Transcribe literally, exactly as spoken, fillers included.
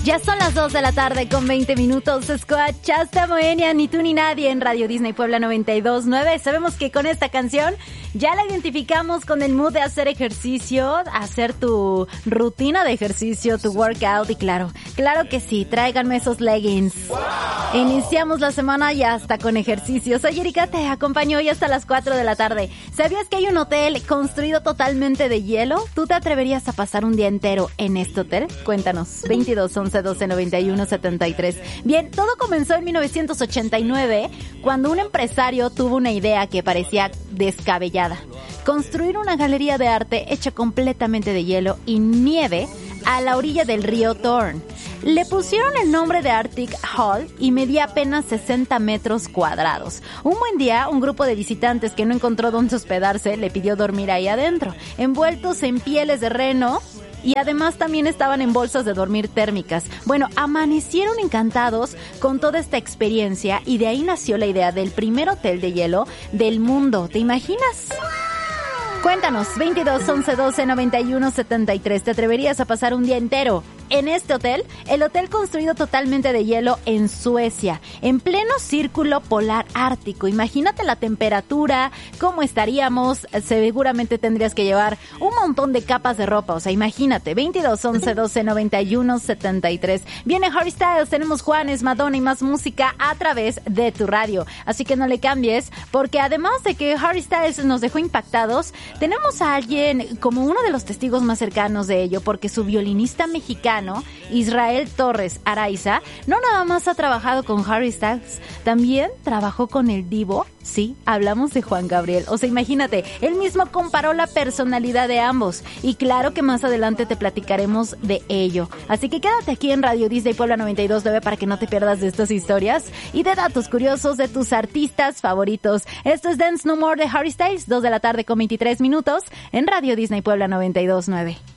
Ya son las dos de la tarde con veinte minutos. Escuchaste Moenia, ni tú ni nadie en Radio Disney Puebla noventa y dos punto nueve. Sabemos que con esta canción ya la identificamos con el mood de hacer ejercicio, hacer tu rutina de ejercicio, tu workout y claro, claro que sí, tráiganme esos leggings. Wow. Iniciamos la semana ya hasta con ejercicios. Soy Erika, te acompaño hoy hasta las cuatro de la tarde. ¿Sabías que hay un hotel construido totalmente de hielo? ¿Tú te atreverías a pasar un día entero en este hotel? Cuéntanos, veintidós once doce noventa y uno setenta y tres. Bien, todo comenzó en mil novecientos ochenta y nueve cuando un empresario tuvo una idea que parecía descabellada. Construir una galería de arte hecha completamente de hielo y nieve a la orilla del río Thorn. Le pusieron el nombre de Arctic Hall y medía apenas sesenta metros cuadrados. Un buen día, un grupo de visitantes que no encontró dónde hospedarse le pidió dormir ahí adentro, envueltos en pieles de reno. Y además también estaban en bolsas de dormir térmicas. Bueno, amanecieron encantados con toda esta experiencia y de ahí nació la idea del primer hotel de hielo del mundo. ¿Te imaginas? Cuéntanos, veintidós once doce noventa y uno setenta y tres. ¿Te atreverías a pasar un día entero en este hotel? El hotel construido totalmente de hielo en Suecia, en pleno círculo polar ártico. Imagínate la temperatura, cómo estaríamos. Seguramente tendrías que llevar un montón de capas de ropa. O sea, imagínate, veintidós once doce noventa y uno setenta y tres. Viene Harry Styles, tenemos Juanes, Madonna y más música a través de tu radio. Así que no le cambies, porque además de que Harry Styles nos dejó impactados, tenemos a alguien como uno de los testigos más cercanos de ello, porque su violinista mexicano, Israel Torres Araiza, no nada más ha trabajado con Harry Styles, también trabajó con el divo. Sí, hablamos de Juan Gabriel. O sea, imagínate, él mismo comparó la personalidad de ambos. Y claro que más adelante te platicaremos de ello. Así que quédate aquí en Radio Disney Puebla noventa y dos punto nueve para que no te pierdas de estas historias y de datos curiosos de tus artistas favoritos. Esto es Dance No More de Harry Styles, dos de la tarde con veintitrés minutos en Radio Disney Puebla noventa y dos punto nueve.